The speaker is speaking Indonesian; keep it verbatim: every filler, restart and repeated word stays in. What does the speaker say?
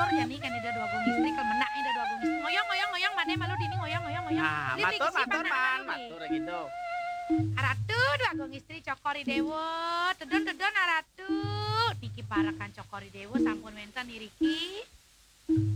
ya nih kan ida dua gong istri kalau menak ida dua gong istri ngoyong ngoyong ngoyong mana malu dini ngoyong ngoyong ngoyong Ah, lip matur dikisi matur panak man, malu nih matur gitu. aratu dua gong istri cokori dewo dedon dedon aratu niki parakan cokori dewo sampun wenten iriki